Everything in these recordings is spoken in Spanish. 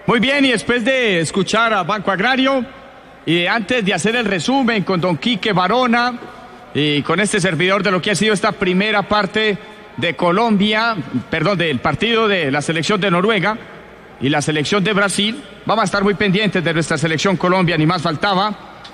Muy bien, y después de escuchar a Banco Agrario, y antes de hacer el resumen con don Quique Barona, y con este servidor de lo que ha sido esta primera parte de Colombia, del partido de la selección de Noruega y la selección de Brasil, vamos a estar muy pendientes de nuestra selección Colombia, ni más faltaba,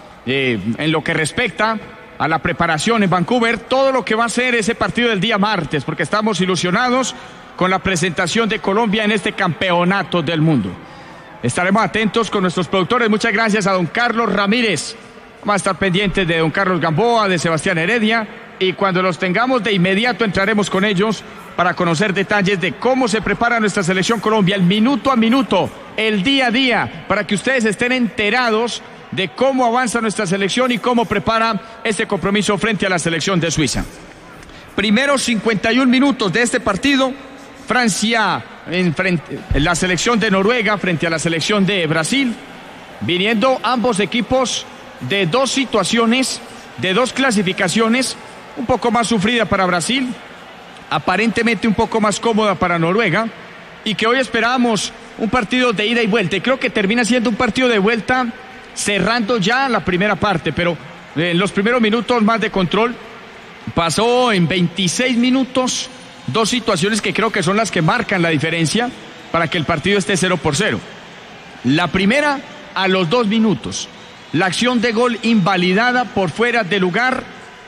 en lo que respecta a la preparación en Vancouver, todo lo que va a ser ese partido del día martes, porque estamos ilusionados con la presentación de Colombia en este campeonato del mundo. Estaremos atentos con nuestros productores. Muchas gracias a don Carlos Ramírez. Vamos a estar pendientes de don Carlos Gamboa, de Sebastián Heredia, y cuando los tengamos de inmediato entraremos con ellos para conocer detalles de cómo se prepara nuestra selección Colombia, el minuto a minuto, el día a día, para que ustedes estén enterados de cómo avanza nuestra selección y cómo prepara este compromiso frente a la selección de Suiza. Primeros 51 minutos de este partido, Francia en la selección de Noruega frente a la selección de Brasil, viniendo ambos equipos de dos situaciones, de dos clasificaciones, un poco más sufrida para Brasil, aparentemente un poco más cómoda para Noruega, y que hoy esperábamos un partido de ida y vuelta, y creo que termina siendo un partido de vuelta cerrando ya la primera parte, pero en los primeros minutos más de control. Pasó en 26 minutos dos situaciones que creo que son las que marcan la diferencia para que el partido esté 0-0. La primera, a los 2 minutos, la acción de gol invalidada por fuera de lugar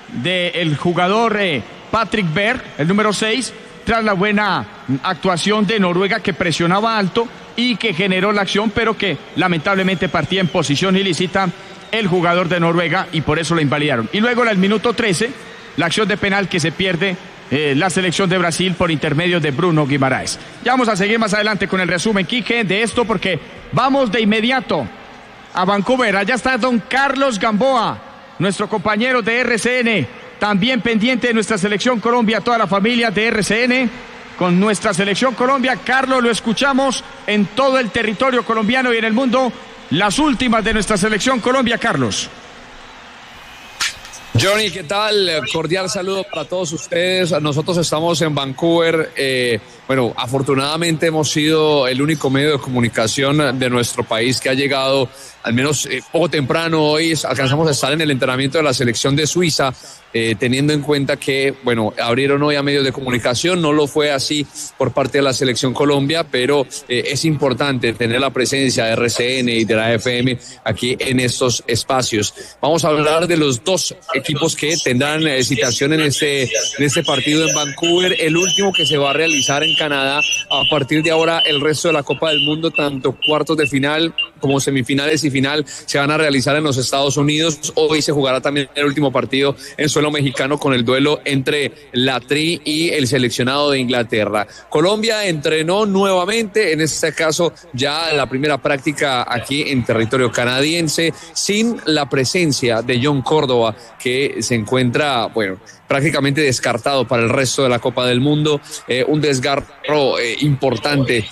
del jugador Patrick Berg, el número 6, tras la buena actuación de Noruega, que presionaba alto y que generó la acción, pero que lamentablemente partía en posición ilícita el jugador de Noruega y por eso la invalidaron. Y luego al minuto 13, la acción de penal que se pierde la selección de Brasil por intermedio de Bruno Guimaraes. Ya vamos a seguir más adelante con el resumen, Quique, de esto, porque vamos de inmediato a Vancouver. Allá está don Carlos Gamboa, nuestro compañero de RCN, también pendiente de nuestra selección Colombia, toda la familia de RCN con nuestra selección Colombia. Carlos, lo escuchamos en todo el territorio colombiano y en el mundo, las últimas de nuestra selección Colombia, Carlos. Johnny, ¿qué tal? Cordial saludo para todos ustedes. Nosotros estamos en Vancouver. Afortunadamente hemos sido el único medio de comunicación de nuestro país que ha llegado, al menos poco temprano hoy. Alcanzamos a estar en el entrenamiento de la selección de Suiza, teniendo en cuenta que, abrieron hoy a medios de comunicación. No lo fue así por parte de la selección Colombia, pero es importante tener la presencia de RCN y de la FM aquí en estos espacios. Vamos a hablar de los dos equipos que tendrán citación en este partido en Vancouver, el último que se va a realizar en Canadá. A partir de ahora, el resto de la Copa del Mundo, tanto cuartos de final como semifinales y final, se van a realizar en los Estados Unidos. Hoy se jugará también el último partido en suelo mexicano con el duelo entre la Tri y el seleccionado de Inglaterra. Colombia entrenó nuevamente, en este caso ya la primera práctica aquí en territorio canadiense, sin la presencia de John Córdoba, que se encuentra, prácticamente descartado para el resto de la Copa del Mundo. Un desgarro importante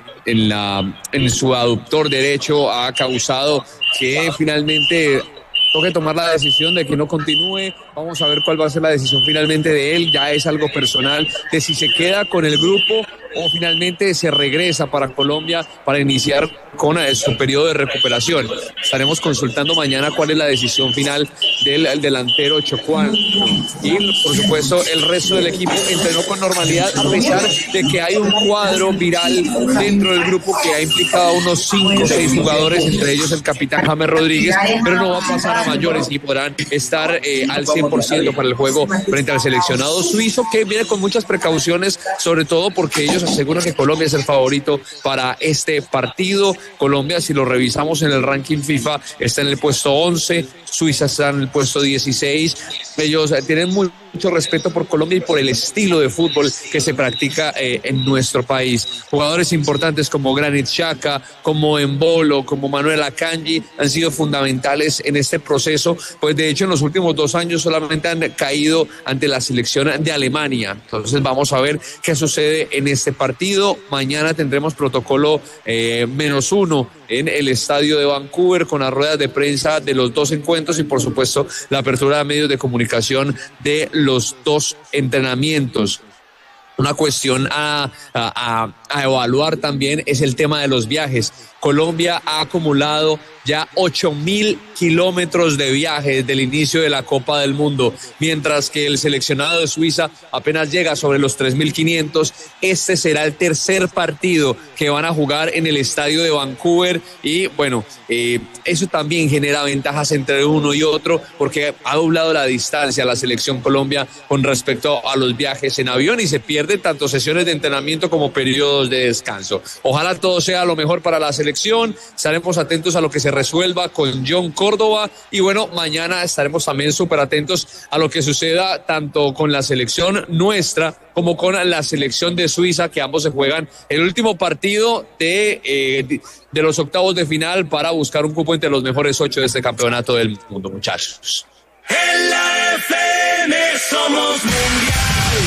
en su aductor derecho ha causado que finalmente toque tomar la decisión de que no continúe. Vamos a ver cuál va a ser la decisión finalmente de él. Ya es algo personal de si se queda con el grupo o finalmente se regresa para Colombia para iniciar con su periodo de recuperación. Estaremos consultando mañana cuál es la decisión final del delantero chocuano. Y por supuesto el resto del equipo entrenó con normalidad, a pesar de que hay un cuadro viral dentro del grupo que ha implicado a unos 5 o 6 jugadores, entre ellos el capitán James Rodríguez, pero no va a pasar a mayores y podrán estar al 100% para el juego frente al seleccionado suizo, que viene con muchas precauciones, sobre todo porque ellos aseguran que Colombia es el favorito para este partido. Colombia, si lo revisamos en el ranking FIFA, está en el puesto 11, Suiza está en el puesto 16. Ellos tienen mucho respeto por Colombia y por el estilo de fútbol que se practica en nuestro país. Jugadores importantes como Granit Xhaka, como Embolo, como Manuel Akanji han sido fundamentales en este proceso, pues de hecho en los últimos 2 años solamente han caído ante la selección de Alemania. Entonces vamos a ver qué sucede en este partido. Mañana tendremos protocolo -1 en el estadio de Vancouver, con las ruedas de prensa de los dos encuentros y por supuesto la apertura de medios de comunicación de los dos entrenamientos. Una cuestión a evaluar también es el tema de los viajes. Colombia ha acumulado ya 8.000 kilómetros de viaje desde el inicio de la Copa del Mundo, mientras que el seleccionado de Suiza apenas llega sobre los 3.500. Este será el tercer partido que van a jugar en el estadio de Vancouver y bueno, eso también genera ventajas entre uno y otro porque ha doblado la distancia la selección Colombia con respecto a los viajes en avión y se pierden tanto sesiones de entrenamiento como periodos de descanso. Ojalá todo sea lo mejor para la selección, estaremos atentos a lo que se resuelva con John Córdoba y bueno, mañana estaremos también súper atentos a lo que suceda tanto con la selección nuestra como con la selección de Suiza, que ambos se juegan el último partido de los octavos de final para buscar un cupo entre los mejores 8 de este campeonato del mundo, muchachos. En la FM somos mundial.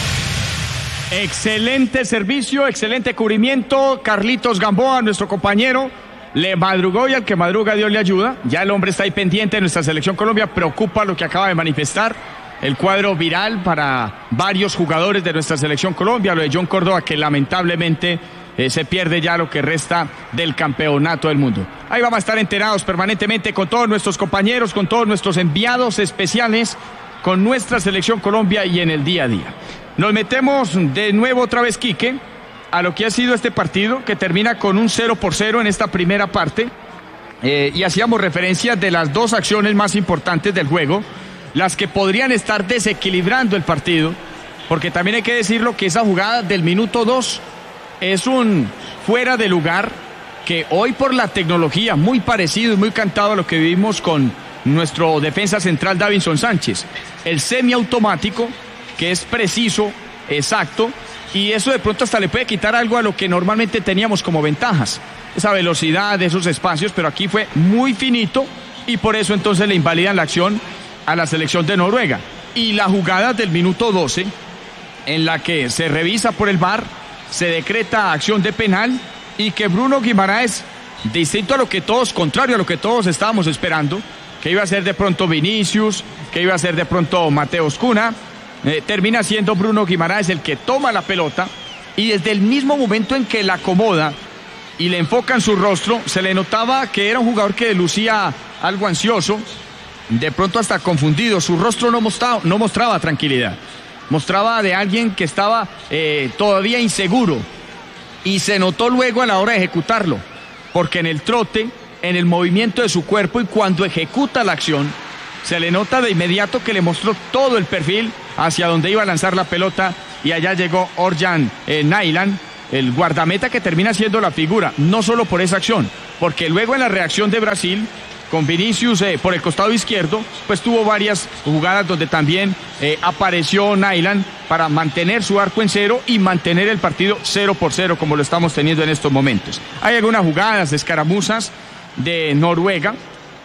Excelente servicio, excelente cubrimiento. Carlitos Gamboa, nuestro compañero, le madrugó y al que madruga Dios le ayuda. Ya el hombre está ahí pendiente de nuestra selección Colombia. Preocupa lo que acaba de manifestar el cuadro viral para varios jugadores de nuestra selección Colombia. Lo de John Córdoba, que lamentablemente se pierde ya lo que resta del campeonato del mundo. Ahí vamos a estar enterados permanentemente con todos nuestros compañeros, con todos nuestros enviados especiales, con nuestra selección Colombia y en el día a día. Nos metemos de nuevo otra vez, Quique, a lo que ha sido este partido, que termina con un 0-0 en esta primera parte. Y hacíamos referencia de las dos acciones más importantes del juego, las que podrían estar desequilibrando el partido, porque también hay que decirlo que esa jugada del minuto 2 es un fuera de lugar que hoy por la tecnología, muy parecido y muy cantado a lo que vivimos con nuestro defensa central Davinson Sánchez, el semiautomático, que es preciso, exacto, y eso de pronto hasta le puede quitar algo a lo que normalmente teníamos como ventajas, esa velocidad, esos espacios, pero aquí fue muy finito y por eso entonces le invalidan la acción a la selección de Noruega. Y la jugada del minuto 12, en la que se revisa por el VAR, se decreta acción de penal y que Bruno Guimaraes, distinto a lo que todos, contrario a lo que todos estábamos esperando, que iba a ser de pronto Vinicius, que iba a ser de pronto Mateus Cunha, termina siendo Bruno Guimaraes el que toma la pelota y desde el mismo momento en que la acomoda y le enfoca en su rostro, se le notaba que era un jugador que lucía algo ansioso, de pronto hasta confundido. Su rostro no mostraba tranquilidad, mostraba de alguien que estaba todavía inseguro y se notó luego a la hora de ejecutarlo, porque en el trote, en el movimiento de su cuerpo y cuando ejecuta la acción, se le nota de inmediato que le mostró todo el perfil hacia donde iba a lanzar la pelota y allá llegó Orjan Nyland, el guardameta que termina siendo la figura, no solo por esa acción, porque luego en la reacción de Brasil, con Vinicius por el costado izquierdo, pues tuvo varias jugadas donde también apareció Nyland para mantener su arco en cero y mantener el partido 0-0 como lo estamos teniendo en estos momentos. Hay algunas jugadas de escaramuzas de Noruega,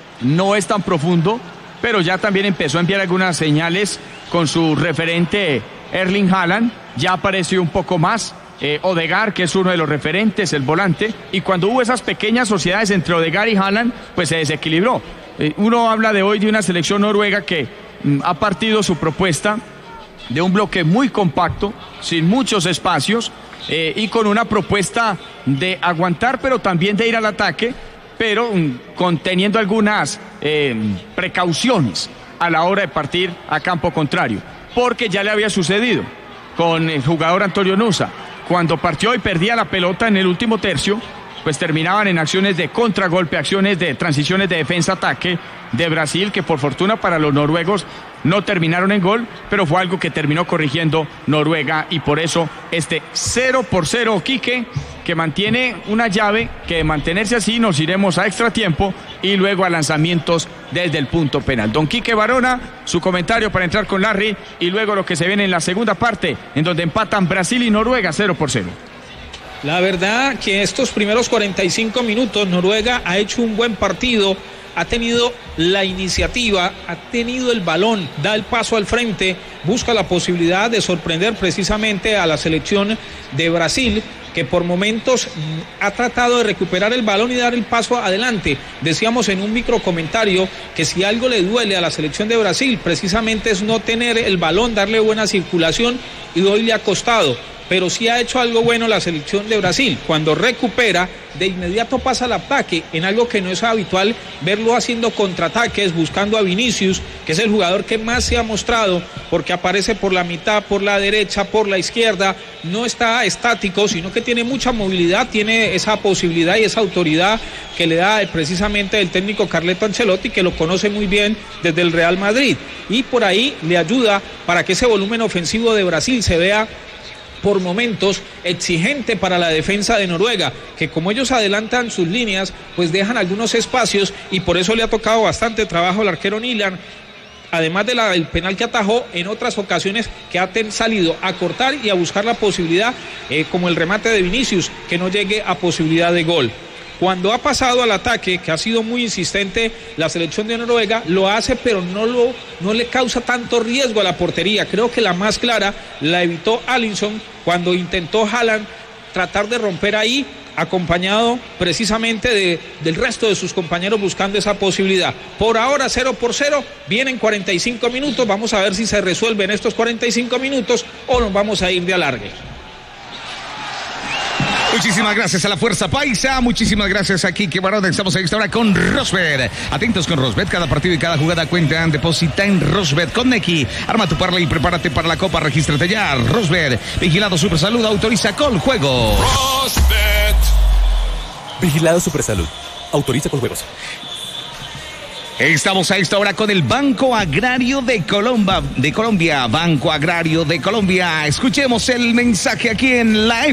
no es tan profundo, pero ya también empezó a enviar algunas señales con su referente Erling Haaland, ya apareció un poco más Odegaard, que es uno de los referentes, el volante, y cuando hubo esas pequeñas sociedades entre Odegaard y Haaland, pues se desequilibró. Uno habla de hoy de una selección noruega que ha partido su propuesta de un bloque muy compacto, sin muchos espacios, y con una propuesta de aguantar, pero también de ir al ataque, pero conteniendo algunas precauciones a la hora de partir a campo contrario, porque ya le había sucedido con el jugador Antonio Nusa. Cuando partió y perdía la pelota en el último tercio, pues terminaban en acciones de contragolpe, acciones de transiciones de defensa-ataque de Brasil, que por fortuna para los noruegos no terminaron en gol, pero fue algo que terminó corrigiendo Noruega y por eso este 0-0, Quique, que mantiene una llave que de mantenerse así nos iremos a extra tiempo y luego a lanzamientos desde el punto penal. Don Quique Barona, su comentario para entrar con Larry y luego lo que se viene en la segunda parte, en donde empatan Brasil y Noruega 0-0. La verdad que estos primeros 45 minutos Noruega ha hecho un buen partido, ha tenido la iniciativa, ha tenido el balón, da el paso al frente, busca la posibilidad de sorprender precisamente a la selección de Brasil, que por momentos ha tratado de recuperar el balón y dar el paso adelante. Decíamos en un microcomentario que si algo le duele a la selección de Brasil, precisamente es no tener el balón, darle buena circulación, y hoy le ha costado. Pero sí ha hecho algo bueno la selección de Brasil. Cuando recupera, de inmediato pasa al ataque, en algo que no es habitual verlo haciendo contraataques, buscando a Vinicius, que es el jugador que más se ha mostrado, porque aparece por la mitad, por la derecha, por la izquierda, no está estático, sino que tiene mucha movilidad, tiene esa posibilidad y esa autoridad que le da precisamente el técnico Carleto Ancelotti, que lo conoce muy bien desde el Real Madrid. Y por ahí le ayuda para que ese volumen ofensivo de Brasil se vea por momentos exigente para la defensa de Noruega, que como ellos adelantan sus líneas, pues dejan algunos espacios, y por eso le ha tocado bastante trabajo al arquero Nilan, además del penal que atajó en otras ocasiones, que ha salido a cortar y a buscar la posibilidad, como el remate de Vinicius, que no llegue a posibilidad de gol. Cuando ha pasado al ataque, que ha sido muy insistente la selección de Noruega, lo hace, pero no le causa tanto riesgo a la portería. Creo que la más clara la evitó Alisson cuando intentó Haaland tratar de romper ahí, acompañado precisamente del resto de sus compañeros buscando esa posibilidad. Por ahora 0-0, vienen 45 minutos, vamos a ver si se resuelve en estos 45 minutos o nos vamos a ir de alargue. Muchísimas gracias a la Fuerza Paisa, muchísimas gracias a Quique Barón. Estamos en esta hora con Rosbet. Atentos con Rosbet, cada partido y cada jugada cuentan. Deposita en Rosbet con Nequi. Arma tu parlay y prepárate para la Copa. Regístrate ya. Rosbet, vigilado Supersalud, autoriza con juego. Rosbet. Vigilado Supersalud, autoriza con juegos. Estamos a esta hora con el Banco Agrario de Colombia. Banco Agrario de Colombia. Escuchemos el mensaje aquí en la